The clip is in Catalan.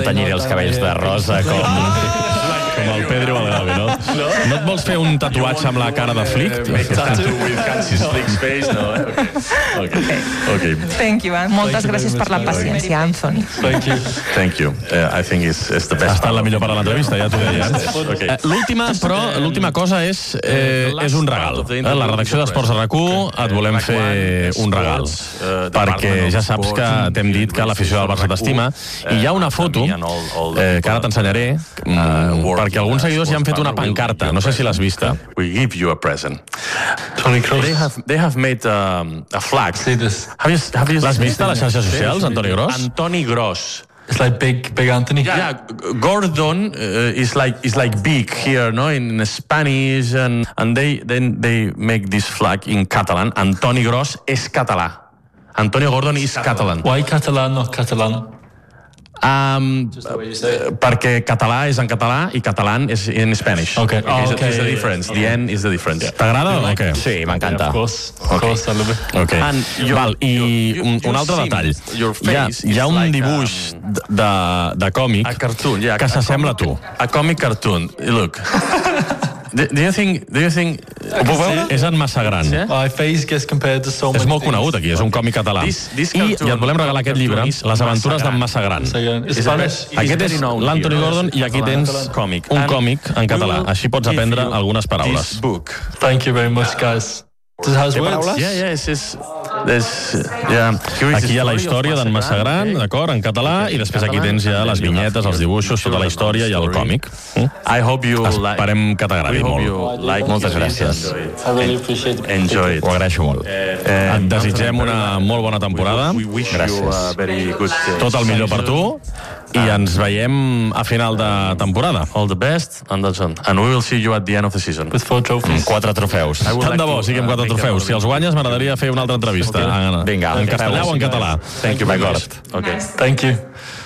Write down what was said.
tenyiré els cabells de rosa com el Pedro o el Gavi, no? No et vols fer un tatuatge amb la cara de Flick? Tattoo with Hansi Flick's face, no? Okay. Thank you, moltes gràcies per la paciència, Anthony. Thank you. I think it's the best. Ha estat la millor part de l'entrevista, ja t'ho deia. L'última cosa és un regal. La redacció d'Esports a RAC1 et volem fer un regal, perquè ja saps que t'hem dit que l'afició del Barça t'estima, i hi ha una foto que ara t'ensenyaré, perquè alguns seguidors ja han fet una pancarta, no sé si l'has vista. We give you a present. Toni Kroos. They have made a flag. See this. L'has vist a les xarxes socials, Antoni Gros? Antoni Gros. It's like big Anthony. Yeah, Gordon is like big here, no, in Spanish, and they make this flag in Catalan. Antoni Gros és català. Antonio Gordon is Catalan. Why Catalan, not Catalan? Perquè català és en català i català és in Spanish. Okay. It's the difference. The end is the difference. T'agrada o què? Sí, m'encanta. Of course, I love it. Okay. Val, i un altre detall. Hi ha un dibuix de còmic que s'assembla a tu. A comic cartoon. Look. Do you think ho puc veure? És en massa gran. My face gets compared to so many. És molt conegut aquí, és un còmic català. I et volem regalar aquest llibre, Les aventures d'en Massa Gran. Aquest és l'Anthony Gordon i aquí tens un còmic en català. Així pots aprendre algunes paraules. Thank you very much, guys. This has words? Aquí hi ha la història d'en Massa Gran, d'acord, en català, i després aquí tens ja les vinyetes, els dibuixos, tota la història i el còmic. Esperem que t'agradi molt. Moltes gràcies. I really appreciate it. Enjoy it. Ho agraeixo molt. Et desitgem una molt bona temporada. Gràcies. Tot el millor per tu i ens veiem a final de temporada. All the best, and we will see you at the end of the season. With 4 trophies. 4 trofeus. Tant de bo, siguem 4 trofeus. Si els guanyes, m'agradaria fer una altra entrevista. Vinga, en castellà o en català. Thank you very much. Thank you.